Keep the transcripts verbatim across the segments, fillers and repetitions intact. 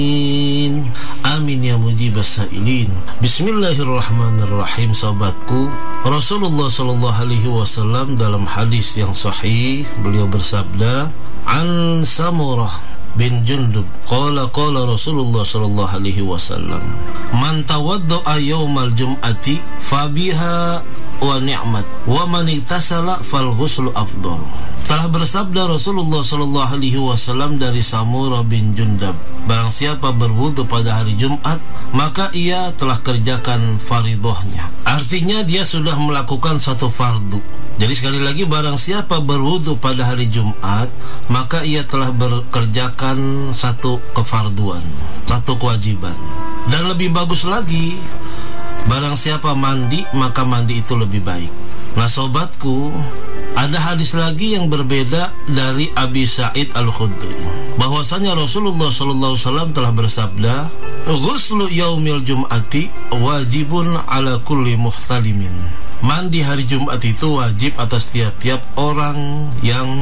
Amin ya mujibas sa'ilin. Bismillahirrahmanirrahim. Sahabatku, Rasulullah sallallahu alaihi wasallam dalam hadis yang sahih beliau bersabda, an Samurah bin Jundub qala qala Rasulullah sallallahu alaihi wasallam, man tawadda'a yaumal jum'ati fabiha wa ni'mat wa man iktasala fal ghuslu afdal. Telah bersabda Rasulullah sallallahu alaihi wasallam dari Samurah bin Jundab, barang siapa berwudu pada hari Jumat, maka ia telah kerjakan fardhohnya. Artinya dia sudah melakukan satu fardu. Jadi sekali lagi, barang siapa berwudu pada hari Jumat, maka ia telah bekerjakan satu kefarduan, satu kewajiban. Dan lebih bagus lagi, barang siapa mandi, maka mandi itu lebih baik. Nah sobatku, ada hadis lagi yang berbeda dari Abi Sa'id Al-Khudri, bahwasanya Rasulullah sallallahu alaihi wasallam telah bersabda, ghuslu yaumil jum'ati wajibun ala kulli muhtalimin. Mandi hari Jumat itu wajib atas tiap-tiap orang yang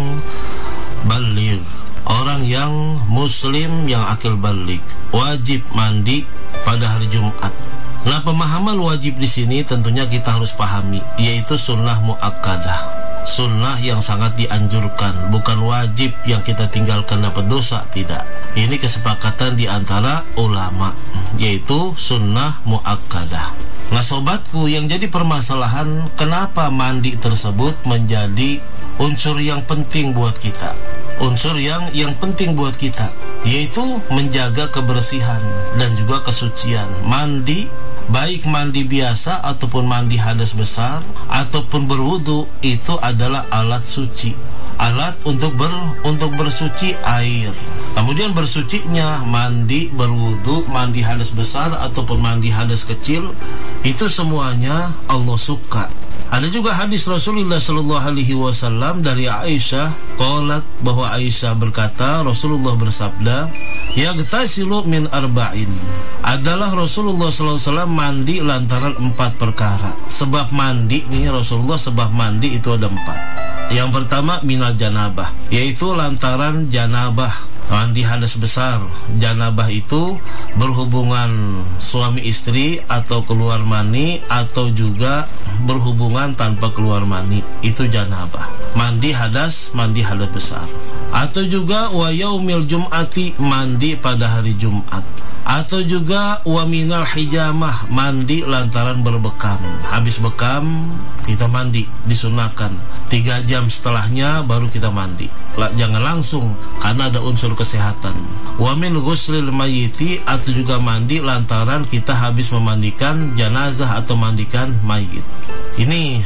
baligh, orang yang muslim yang akil baligh, wajib mandi pada hari Jumat. Nah, pemahaman wajib di sini tentunya kita harus pahami, yaitu sunnah muakkadah, sunnah yang sangat dianjurkan, bukan wajib yang kita tinggalkan dapat dosa, tidak. Ini kesepakatan di antara ulama, yaitu sunnah muakkadah. Nah sobatku, yang jadi permasalahan, kenapa mandi tersebut menjadi unsur yang penting buat kita, unsur yang yang penting buat kita, yaitu menjaga kebersihan dan juga kesucian. Mandi, baik mandi biasa ataupun mandi hadas besar ataupun berwudu, itu adalah alat suci, alat untuk ber untuk bersuci air. Kemudian bersucinya mandi, berwudu, mandi hadas besar ataupun mandi hadas kecil, itu semuanya Allah suka. Ada juga hadis Rasulullah sallallahu alaihi wasallam dari Aisyah, qalat, bahwa Aisyah berkata, Rasulullah bersabda, yaghtasilu min arba'in. Adalah Rasulullah sallallahu alaihi wasallam mandi lantaran empat perkara. Sebab mandi nih Rasulullah, sebab mandi itu ada empat. Yang pertama minal janabah, yaitu lantaran janabah, mandi hadas besar. Janabah itu berhubungan suami istri atau keluar mani, atau juga berhubungan tanpa keluar mani, itu janabah. Mandi hadas, mandi hadas besar. Atau juga wa yaumil jum'ati, mandi pada hari Jumat. Atau juga wa minal hijamah, mandi lantaran berbekam. Habis bekam kita mandi, disunahkan tiga jam setelahnya baru kita mandi. Lah, jangan langsung, karena ada unsur kesehatan. Wa min ghuslil mayyiti, atau juga mandi lantaran kita habis memandikan jenazah atau mandikan mayit. Ini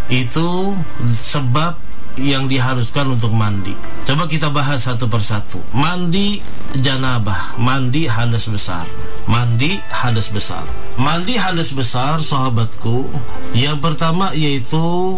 itu sebab yang diharuskan untuk mandi. Coba kita bahas satu persatu. Mandi janabah, mandi hadas besar. Mandi hadas besar. Mandi hadas besar, sahabatku, yang pertama yaitu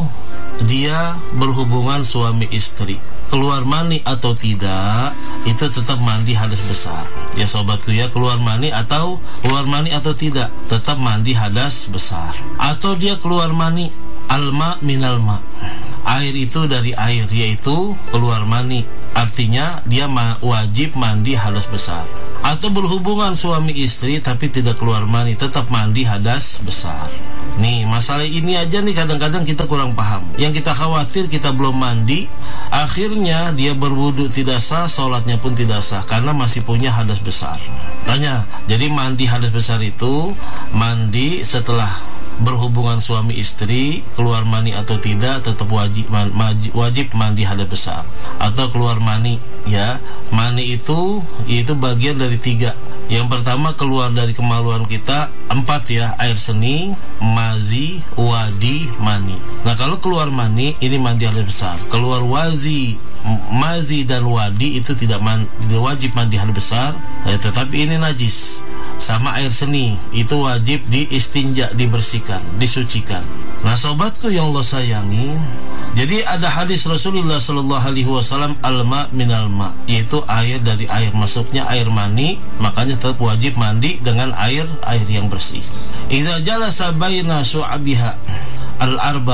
dia berhubungan suami istri. Keluar mani atau tidak, itu tetap mandi hadas besar. Ya sahabatku ya, keluar mani atau keluar mani atau tidak, tetap mandi hadas besar. Atau dia keluar mani, alma minal ma, air itu dari air, yaitu keluar mani, artinya dia ma- wajib mandi hadas besar. Atau berhubungan suami istri tapi tidak keluar mani, tetap mandi hadas besar. Nih, masalah ini aja nih kadang-kadang kita kurang paham. Yang kita khawatir kita belum mandi, akhirnya dia berwudu tidak sah, sholatnya pun tidak sah karena masih punya hadas besar. Tanya, jadi mandi hadas besar itu mandi setelah berhubungan suami istri, keluar mani atau tidak, tetap wajib man, wajib mandi hadas besar. Atau keluar mani, ya, mani itu itu bagian dari tiga. Yang pertama keluar dari kemaluan kita, empat ya, air seni, mazi, wadi, mani. Nah kalau keluar mani, ini mandi hadas besar. Keluar wazi, mazi dan wadi itu tidak, man, tidak wajib mandi hadas besar, eh, tetapi ini najis. Sama air seni, itu wajib diistinja, dibersihkan, disucikan. Nah sobatku yang Allah sayangi, jadi ada hadis Rasulullah sallallahu alaihi wasallam, alma minal ma, yaitu air dari air, masuknya air mani, makanya tetap wajib mandi dengan air air yang bersih. Idza jalasa baina syu'abiha al-arba,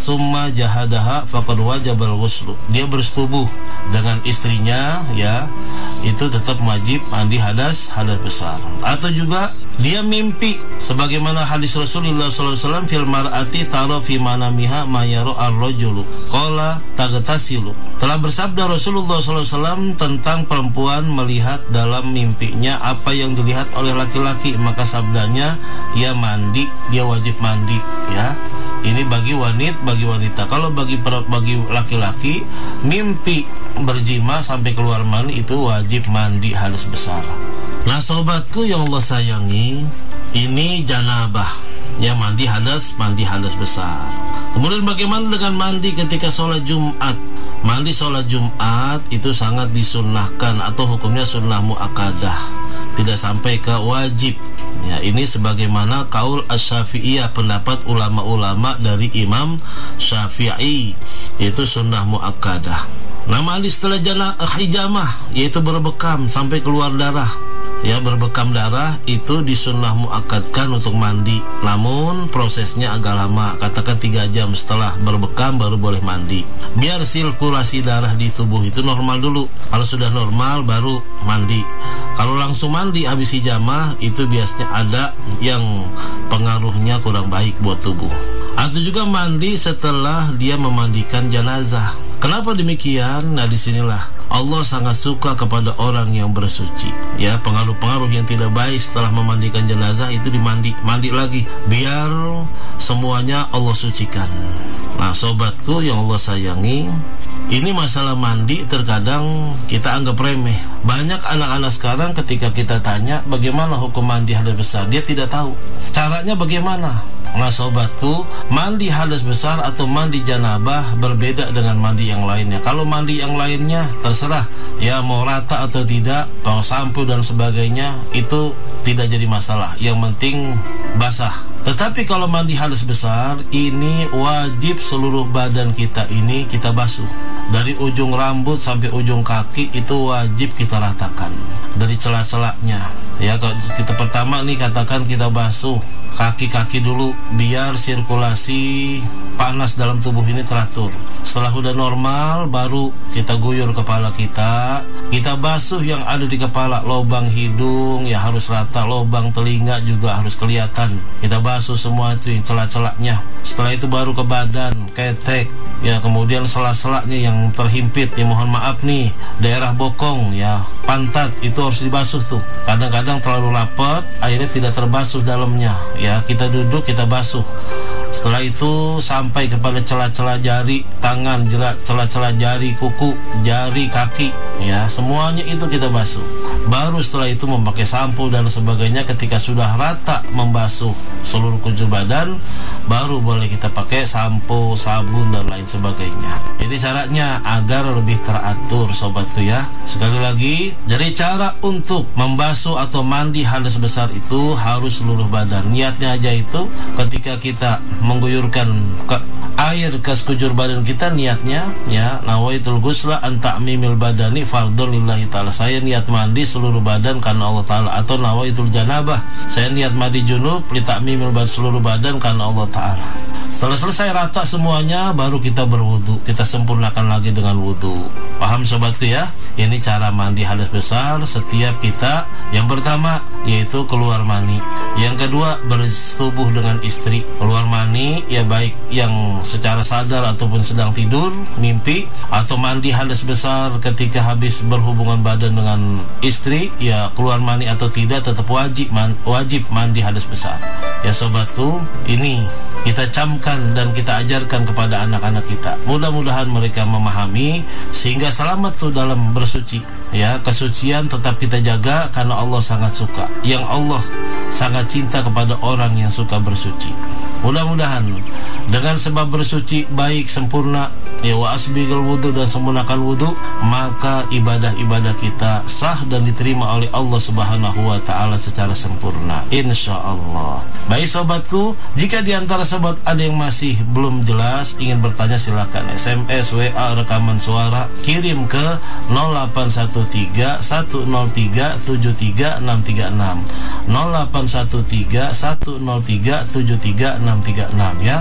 summa jahadaha faqad wajabal ghuslu. Dia bersetubuh dengan istrinya, ya, itu tetap wajib mandi hadas hadas besar. Atau juga dia mimpi sebagaimana hadis Rasulullah sallallahu alaihi wasallam fil mar'ati tara fi manamiha ma yara ar-rajulu qala tagtasilu. Telah bersabda Rasulullah sallallahu alaihi wasallam tentang perempuan melihat dalam mimpinya apa yang dilihat oleh laki-laki, maka sabdanya dia mandi, dia wajib mandi, ya. Ini bagi wanita, bagi wanita. Kalau bagi bagi laki-laki mimpi berjima sampai keluar mani itu wajib mandi hadas besar. Nah, sobatku yang Allah sayangi, ini janabah, ya, mandi hadas, mandi hadas besar. Kemudian bagaimana dengan mandi ketika sholat Jumat? Mandi sholat Jumat itu sangat disunnahkan atau hukumnya sunnah muakkadah, tidak sampai ke wajib. Ya, ini sebagaimana kaul Asy-Syafi'iyah, pendapat ulama-ulama dari Imam Syafi'i, yaitu sunnah muakkadah. Nah, mandi setelah jana hijamah, yaitu berbekam sampai keluar darah, ya, berbekam darah itu disunnah muakkadkan untuk mandi. Namun prosesnya agak lama, katakan tiga jam setelah berbekam baru boleh mandi, biar sirkulasi darah di tubuh itu normal dulu. Kalau sudah normal baru mandi. Kalau langsung mandi habis hijamah itu biasanya ada yang pengaruhnya kurang baik buat tubuh. Atau juga mandi setelah dia memandikan jenazah. Kenapa demikian? Nah, disinilah Allah sangat suka kepada orang yang bersuci, ya. Pengaruh-pengaruh yang tidak baik setelah memandikan jenazah itu dimandi, mandi lagi, biar semuanya Allah sucikan. Nah, sobatku yang Allah sayangi, ini masalah mandi terkadang kita anggap remeh. Banyak anak-anak sekarang ketika kita tanya bagaimana hukum mandi hadas besar, dia tidak tahu caranya bagaimana. Nah, sobatku, mandi hadas besar atau mandi janabah berbeda dengan mandi yang lainnya. Kalau mandi yang lainnya terserah, ya, mau rata atau tidak, mau sampo dan sebagainya, itu tidak jadi masalah. Yang penting basah. Tetapi kalau mandi hadas besar, ini wajib seluruh badan kita ini kita basuh. Dari ujung rambut sampai ujung kaki itu wajib kita ratakan. Dari celah-celahnya, ya, kita pertama nih katakan kita basuh kaki-kaki dulu biar sirkulasi panas dalam tubuh ini teratur. Setelah udah normal baru kita guyur kepala kita, kita basuh yang ada di kepala, lubang hidung ya harus rata, lubang telinga juga harus kelihatan. Kita basuh semua itu yang celah-celahnya. Setelah itu baru ke badan, ketek, ya, kemudian sela-selanya yang terhimpit, ya mohon maaf nih, daerah bokong, ya, pantat itu harus dibasuh tuh. Kadang-kadang terlalu rapat, akhirnya tidak terbasuh dalamnya. Ya, kita duduk, kita basuh. Setelah itu sampai kepada celah-celah jari tangan, celah-celah jari kuku, jari kaki, ya, semuanya itu kita basuh. Baru setelah itu memakai sampo dan sebagainya. Ketika sudah rata membasuh seluruh kujur badan, baru boleh kita pakai sampo, sabun dan lain sebagainya. Ini syaratnya agar lebih teratur, sobatku, ya. Sekali lagi, jadi cara untuk membasuh atau mandi hadas besar itu harus seluruh badan. Niatnya aja itu ketika kita mengguyurkan ke air ke sekujur badan kita, niatnya, ya, nawaitul ghusla an ta'mimil badani fardhun lillahi ta'ala. Saya niat mandi seluruh badan karena Allah Ta'ala. Atau nawaitul janabah, saya niat mandi junub li ta'mimil badan, seluruh badan karena Allah Ta'ala. Setelah selesai rata semuanya, baru kita berwudu. Kita sempurnakan lagi dengan wudu. Paham sobatku, ya? Ini cara mandi hadas besar setiap kita. Yang pertama yaitu keluar mani. Yang kedua bersetubuh dengan istri. Keluar mani, ya, baik yang secara sadar ataupun sedang tidur, mimpi, atau mandi hadas besar ketika habis berhubungan badan dengan istri, ya, keluar mani atau tidak tetap wajib man, wajib mandi hadas besar. Ya sobatku, ini kita camkan dan kita ajarkan kepada anak-anak kita. Mudah-mudahan mereka memahami sehingga selamat tuh dalam bersuci. Ya, kesucian tetap kita jaga karena Allah sangat suka. Yang Allah sangat cinta kepada orang yang suka bersuci. Mudah-mudahan dengan sebab bersuci baik sempurna, ya, wa asbighal wudu, dan sempurnakan wudu, maka ibadah-ibadah kita sah dan diterima oleh Allah Subhanahu wa taala secara sempurna, insyaallah. Baik sobatku, jika diantara sobat ada yang masih belum jelas, ingin bertanya, silakan S M S, W A, rekaman suara, kirim ke nol delapan satu tiga satu nol tiga tujuh tiga enam tiga enam nol delapan satu tiga satu nol tiga tujuh tiga enam tiga enam, ya.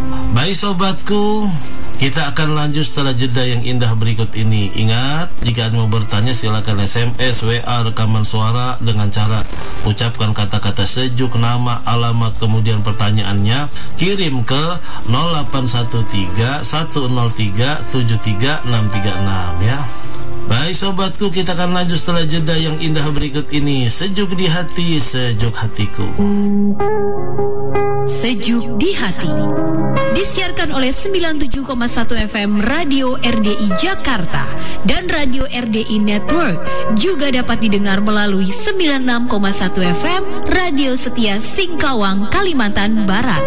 Baik sobatku, kita akan lanjut setelah jeda yang indah berikut ini. Ingat, jika Anda mau bertanya silakan S M S, W A, rekaman suara dengan cara ucapkan kata-kata sejuk, nama, alamat, kemudian pertanyaannya kirim ke nol delapan satu tiga satu nol tiga tujuh tiga enam tiga enam ya. Baik sobatku, kita akan lanjut setelah jeda yang indah berikut ini. Sejuk di hati, sejuk hatiku. Sejuk di hati disiarkan oleh sembilan puluh tujuh koma satu F M Radio R D I Jakarta dan Radio R D I Network. Juga dapat didengar melalui sembilan puluh enam koma satu F M Radio Setia Singkawang, Kalimantan Barat.